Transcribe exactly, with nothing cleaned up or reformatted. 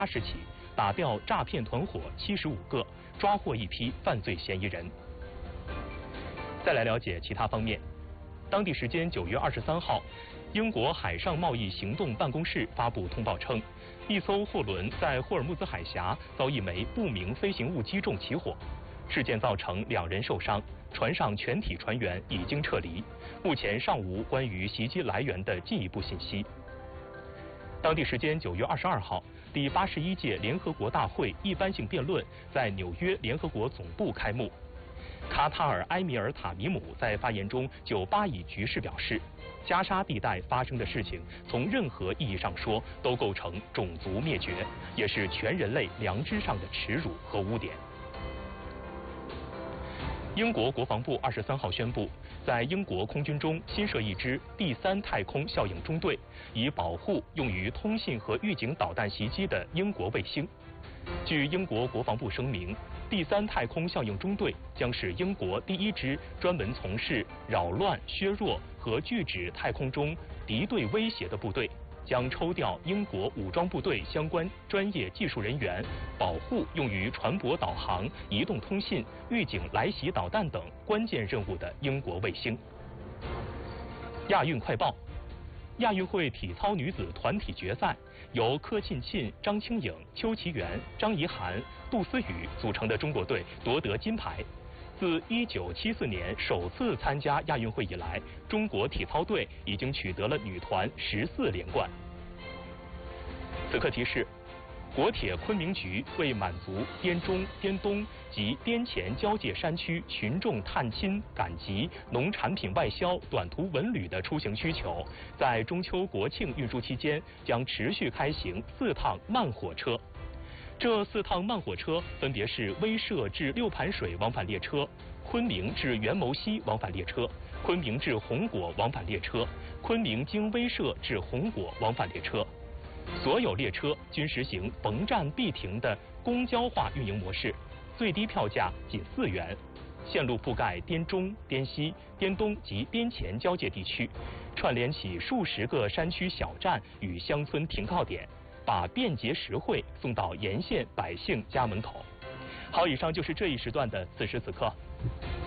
八十起，打掉诈骗团伙七十五个，抓获一批犯罪嫌疑人。再来了解其他方面。当地时间九月二十三号，英国海上贸易行动办公室发布通报称，一艘货轮在霍尔木兹海峡遭一枚不明飞行物击中起火，事件造成两人受伤，船上全体船员已经撤离，目前尚无关于袭击来源的进一步信息。当地时间九月二十二号，第八十一届联合国大会一般性辩论在纽约联合国总部开幕。卡塔尔埃米尔塔米姆在发言中就巴以局势表示，加沙地带发生的事情，从任何意义上说都构成种族灭绝，也是全人类良知上的耻辱和污点。英国国防部二十三号宣布，在英国空军中新设一支第三太空效应中队，以保护用于通信和预警导弹袭击的英国卫星。据英国国防部声明，第三太空效应中队将是英国第一支专门从事扰乱、削弱和拒止太空中敌对威胁的部队，将抽调英国武装部队相关专业技术人员，保护用于船舶导航、移动通信、预警来袭导弹等关键任务的英国卫星。亚运快报。亚运会体操女子团体决赛，由柯庆沁、张清颖、邱其元、张怡涵、杜思雨组成的中国队夺得金牌。自一九七四年首次参加亚运会以来，中国体操队已经取得了女团十四连冠。此刻提示：国铁昆明局为满足滇中、滇东及滇黔交界山区群众探亲、赶集、农产品外销、短途文旅的出行需求，在中秋国庆运输期间将持续开行四趟慢火车。这四趟慢火车分别是威慑至六盘水往返列车、昆明至元谋溪往返列车、昆明至红果往返列车、昆明经威慑至红果往返列车。所有列车均实行逢站必停的公交化运营模式，最低票价仅四元，线路覆盖滇中、滇西、滇东及滇黔交界地区，串联起数十个山区小站与乡村停靠点，把便捷实惠送到沿线百姓家门口。好，以上就是这一时段的此时此刻。